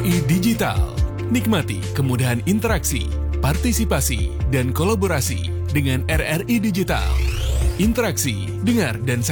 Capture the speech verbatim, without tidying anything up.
I Digital. Nikmati kemudahan interaksi, partisipasi, dan kolaborasi dengan R R I Digital. Interaksi, dengar, dan